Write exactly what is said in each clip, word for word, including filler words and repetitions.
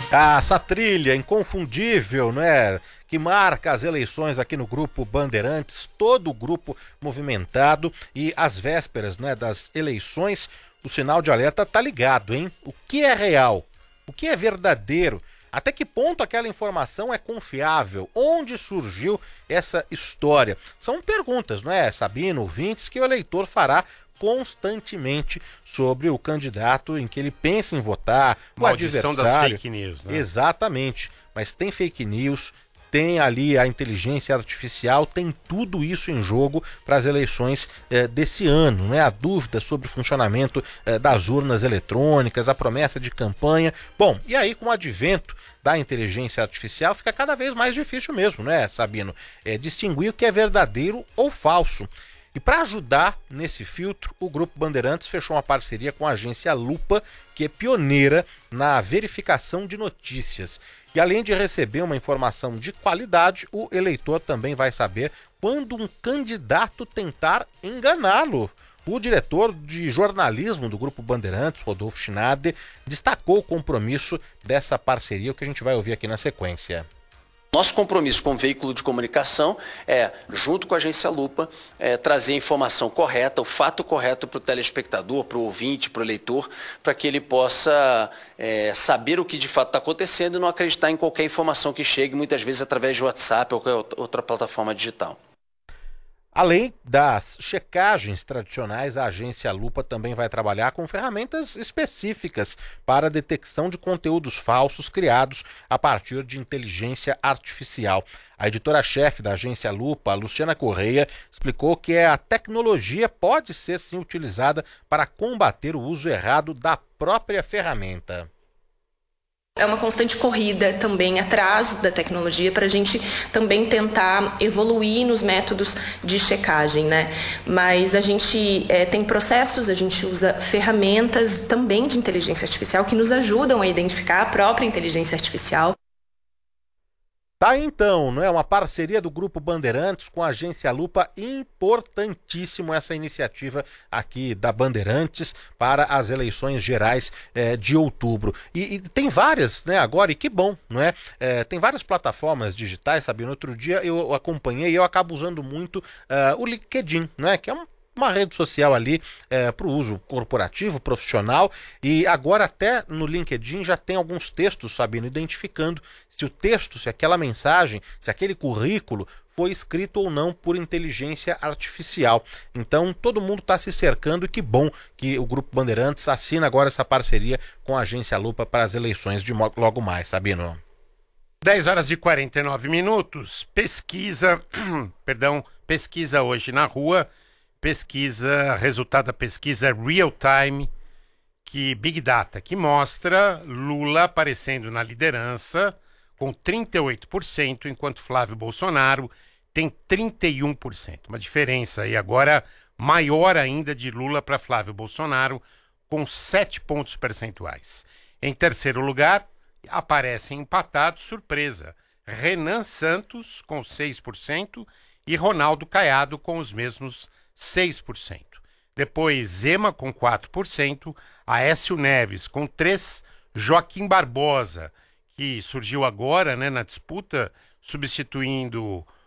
Ah, essa trilha inconfundível, né? Que marca as eleições aqui no Grupo Bandeirantes, todo o grupo movimentado e às vésperas, né, das eleições, o sinal de alerta tá ligado, hein? O que é real? O que é verdadeiro? Até que ponto aquela informação é confiável? Onde surgiu essa história? São perguntas, não é, Sabino, ouvintes, que o eleitor fará constantemente sobre o candidato em que ele pensa em votar, o Maldição adversário. das fake news, né? Exatamente, mas tem fake news, tem ali a inteligência artificial, tem tudo isso em jogo para as eleições eh, desse ano, né? A dúvida sobre o funcionamento eh, das urnas eletrônicas, a promessa de campanha. Bom, e aí com o advento da inteligência artificial fica cada vez mais difícil mesmo, né, Sabino? É, distinguir o que é verdadeiro ou falso. E para ajudar nesse filtro, o Grupo Bandeirantes fechou uma parceria com a agência Lupa, que é pioneira na verificação de notícias. E além de receber uma informação de qualidade, o eleitor também vai saber quando um candidato tentar enganá-lo. O diretor de jornalismo do Grupo Bandeirantes, Rodolfo Schneider, destacou o compromisso dessa parceria, o que a gente vai ouvir aqui na sequência. Nosso compromisso com o veículo de comunicação é, junto com a agência Lupa, é, trazer a informação correta, o fato correto para o telespectador, para o ouvinte, para o eleitor, para que ele possa é, saber o que de fato está acontecendo e não acreditar em qualquer informação que chegue, muitas vezes através de WhatsApp ou qualquer outra plataforma digital. Além das checagens tradicionais, a agência Lupa também vai trabalhar com ferramentas específicas para a detecção de conteúdos falsos criados a partir de inteligência artificial. A editora-chefe da agência Lupa, Luciana Correia, explicou que a tecnologia pode ser sim utilizada para combater o uso errado da própria ferramenta. É uma constante corrida também atrás da tecnologia para a gente também tentar evoluir nos métodos de checagem, né? Mas a gente é, tem processos, a gente usa ferramentas também de inteligência artificial que nos ajudam a identificar a própria inteligência artificial. Tá aí, então, não é uma parceria do Grupo Bandeirantes com a agência Lupa, importantíssimo essa iniciativa aqui da Bandeirantes para as eleições gerais eh, de outubro. E, e tem várias, né, agora, e que bom, não é? Eh, tem várias plataformas digitais, sabe? No outro dia eu acompanhei e eu acabo usando muito uh, o LinkedIn, né? Que é um uma rede social ali é, para o uso corporativo, profissional, e agora até no LinkedIn já tem alguns textos, Sabino, identificando se o texto, se aquela mensagem, se aquele currículo foi escrito ou não por inteligência artificial. Então todo mundo está se cercando e que bom que o Grupo Bandeirantes assina agora essa parceria com a agência Lupa para as eleições de logo mais, Sabino. dez horas e quarenta e nove minutos, pesquisa, perdão, pesquisa hoje na rua, pesquisa, resultado da pesquisa Real Time, que Big Data, que mostra Lula aparecendo na liderança com trinta e oito por cento, enquanto Flávio Bolsonaro tem trinta e um por cento. Uma diferença aí agora maior ainda de Lula para Flávio Bolsonaro, com sete pontos percentuais. Em terceiro lugar, aparecem empatados, surpresa, Renan Santos com seis por cento e Ronaldo Caiado com os mesmos seis por cento. Depois Zema com quatro por cento, Aécio Neves com três por cento, Joaquim Barbosa, que surgiu agora, né, na disputa, substituindo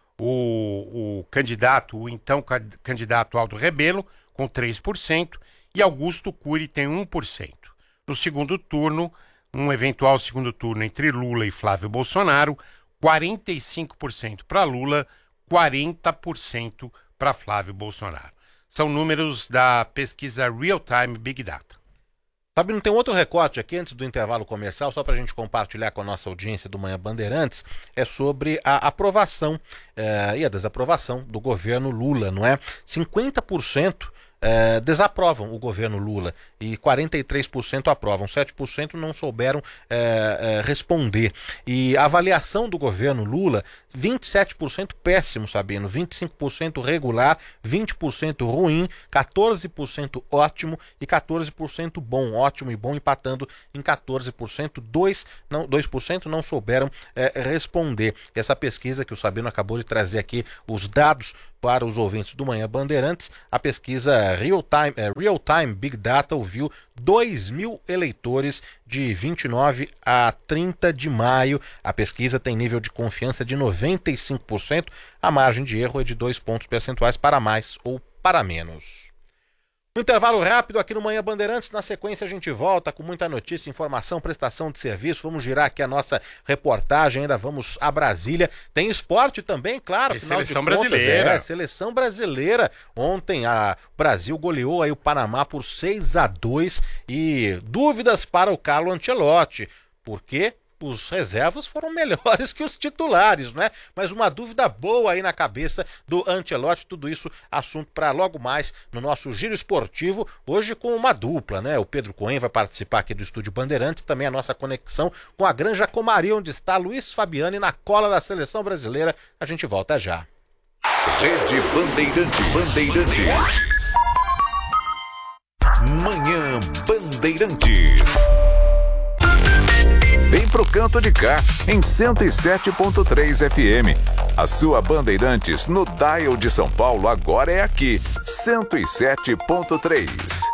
o, o candidato, o então candidato Aldo Rebelo, com três por cento, e Augusto Cury tem um por cento. No segundo turno, um eventual segundo turno entre Lula e Flávio Bolsonaro, quarenta e cinco por cento para Lula, quarenta por cento para Flávio Bolsonaro. São números da pesquisa Real Time Big Data. Sabe, não tem outro recorte aqui antes do intervalo comercial, só para a gente compartilhar com a nossa audiência do Manhã Bandeirantes, é sobre a aprovação eh, e a desaprovação do governo Lula, não é? cinquenta por cento É, desaprovam o governo Lula e quarenta e três por cento aprovam, sete por cento não souberam é, é, responder. E a avaliação do governo Lula, vinte e sete por cento péssimo, Sabino, vinte e cinco por cento regular, vinte por cento ruim, quatorze por cento ótimo e quatorze por cento bom, ótimo e bom empatando em quatorze por cento, dois por cento não souberam é, responder. Essa pesquisa que o Sabino acabou de trazer aqui, os dados para os ouvintes do Manhã Bandeirantes, a pesquisa Real Time, é, Real Time Big Data ouviu dois mil eleitores de vinte e nove a trinta de maio. A pesquisa tem nível de confiança de noventa e cinco por cento, a margem de erro é de dois pontos percentuais para mais ou para menos. Um intervalo rápido aqui no Manhã Bandeirantes. Na sequência a gente volta com muita notícia, informação, prestação de serviço. Vamos girar aqui a nossa reportagem, ainda vamos a Brasília. Tem esporte também, claro. E final seleção de contas, brasileira. É, seleção brasileira. Ontem a o Brasil goleou aí o Panamá por seis a dois e dúvidas para o Carlo Ancelotti. Por quê? Os reservas foram melhores que os titulares, né? Mas uma dúvida boa aí na cabeça do Ancelotti, tudo isso assunto para logo mais no nosso Giro Esportivo, hoje com uma dupla, né? O Pedro Cohen vai participar aqui do Estúdio Bandeirantes, também a nossa conexão com a Granja Comari, onde está Luiz Fabiani na cola da seleção brasileira. A gente volta já. Rede Bandeirantes. Bandeirantes. Manhã Bandeirantes. Vem pro canto de cá, em cento e sete ponto três F M. A sua Bandeirantes no dial de São Paulo agora é aqui, cento e sete ponto três.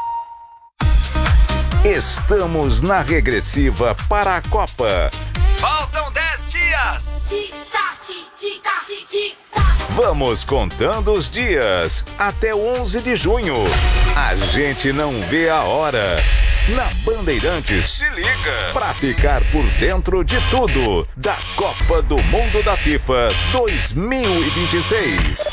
Estamos na regressiva para a Copa. Faltam dez dias. Vamos contando os dias até onze de junho. A gente não vê a hora. Na Bandeirantes, se liga pra ficar por dentro de tudo da Copa do Mundo da FIFA dois mil e vinte e seis.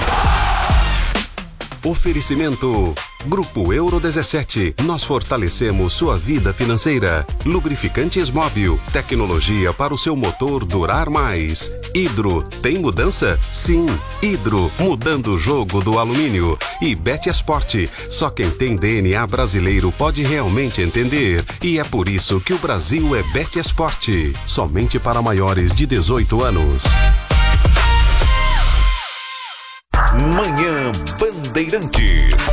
Oferecimento Grupo Euro dezessete. Nós fortalecemos sua vida financeira. Lubrificantes Móbil. Tecnologia para o seu motor durar mais. Hidro. Tem mudança? Sim. Hidro. Mudando o jogo do alumínio. E Bet Esporte. Só quem tem D N A brasileiro pode realmente entender. E é por isso que o Brasil é Bet Esporte. Somente para maiores de dezoito anos. Manhã Bandeirantes.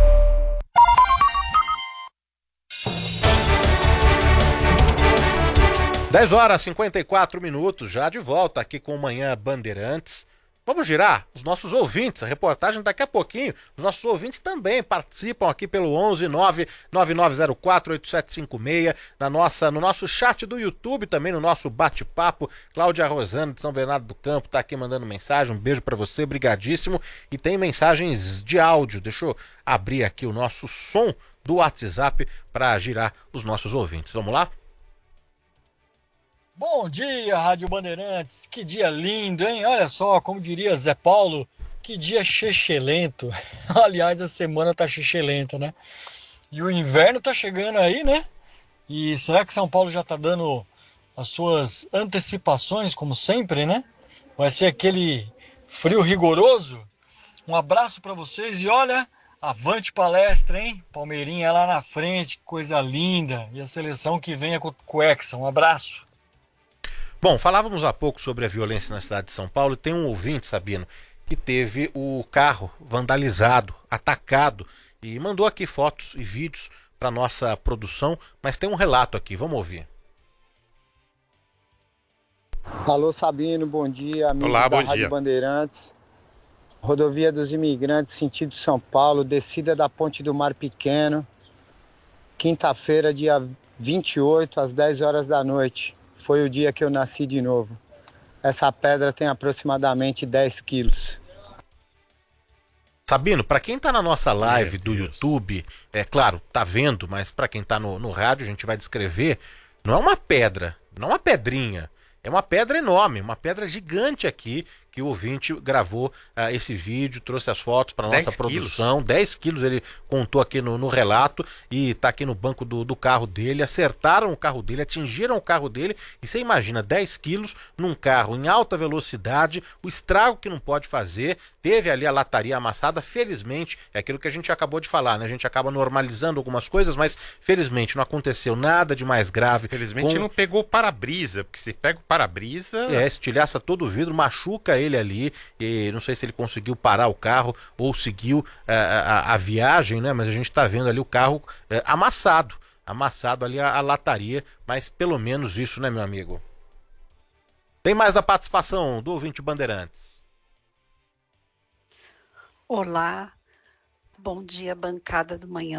dez horas e cinquenta e quatro minutos, já de volta aqui com o Manhã Bandeirantes. Vamos girar os nossos ouvintes, a reportagem daqui a pouquinho. Os nossos ouvintes também participam aqui pelo onze nove nove nove zero quatro oito sete cinco seis, na nossa, no nosso chat do YouTube, também no nosso bate-papo. Cláudia Rosano de São Bernardo do Campo está aqui mandando mensagem, um beijo para você, brigadíssimo. E tem mensagens de áudio, deixa eu abrir aqui o nosso som do WhatsApp para girar os nossos ouvintes. Vamos lá? Bom dia, Rádio Bandeirantes. Que dia lindo, hein? Olha só, como diria Zé Paulo, que dia chechelento. Aliás, a semana tá chechelenta, né? E o inverno tá chegando aí, né? E será que São Paulo já tá dando as suas antecipações, como sempre, né? Vai ser aquele frio rigoroso? Um abraço para vocês e olha, avante palestra, hein? Palmeirinha lá na frente, que coisa linda. E a seleção que venha com o Hexa. Um abraço. Bom, falávamos há pouco sobre a violência na cidade de São Paulo e tem um ouvinte, Sabino, que teve o carro vandalizado, atacado e mandou aqui fotos e vídeos para nossa produção, mas tem um relato aqui, vamos ouvir. Alô Sabino, bom dia, amigo Olá, da bom Rádio dia. Bandeirantes. Rodovia dos Imigrantes, sentido São Paulo, descida da Ponte do Mar Pequeno, quinta-feira, dia vinte e oito, às dez horas da noite. Foi o dia que eu nasci de novo. Essa pedra tem aproximadamente dez quilos. Sabino, para quem tá na nossa live Meu do Deus. YouTube, é claro, tá vendo, mas para quem tá no, no rádio, a gente vai descrever, não é uma pedra, não é uma pedrinha, é uma pedra enorme, uma pedra gigante aqui, que o ouvinte gravou uh, esse vídeo, trouxe as fotos para nossa dez produção, dez quilos ele contou aqui no, no relato e tá aqui no banco do, do carro dele, acertaram o carro dele, atingiram o carro dele e você imagina, dez quilos num carro em alta velocidade, o estrago que não pode fazer, teve ali a lataria amassada, felizmente, é aquilo que a gente acabou de falar, né? A gente acaba normalizando algumas coisas, mas felizmente não aconteceu nada de mais grave. Felizmente com... não pegou o para-brisa, porque se pega o para-brisa... É, estilhaça todo o vidro, machuca ele ali, e não sei se ele conseguiu parar o carro ou seguiu a, a, a viagem, né? Mas a gente tá vendo ali o carro é, amassado, amassado ali a, a lataria, mas pelo menos isso, né, meu amigo? Tem mais da participação do ouvinte Bandeirantes. Olá, bom dia, bancada do Manhã